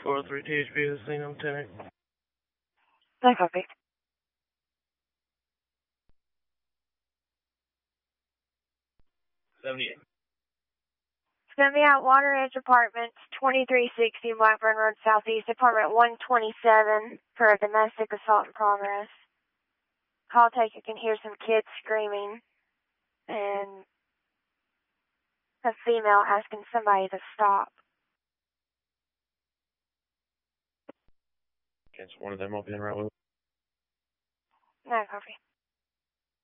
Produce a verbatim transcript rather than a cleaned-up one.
four oh three T H P, this thing on ten. No copy. seventy-eight. It's going to be at Water Edge Apartments, twenty-three sixty Blackburn Road Southeast, apartment one twenty-seven, for a domestic assault in progress. Call taker can hear some kids screaming and a female asking somebody to stop. It's one of them up in right with. No copy.